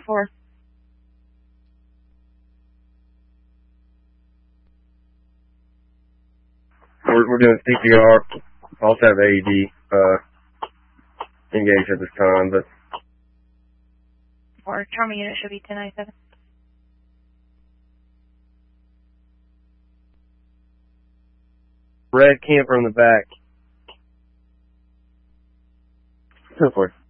4. We're doing CPR. Also have AED engaged at this time, but... Or trauma unit should be 1097. Red camper in the back. Go for it.